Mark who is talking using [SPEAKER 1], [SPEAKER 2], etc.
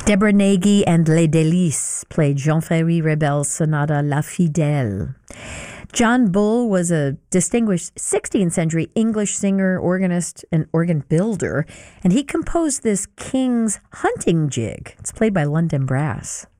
[SPEAKER 1] Deborah Nagy and Les Délices played Jean-Ferry Rebel's sonata La Fidèle. John Bull was a distinguished 16th century English singer, organist, and organ builder, and he composed this King's Hunting Jig. It's played by London Brass.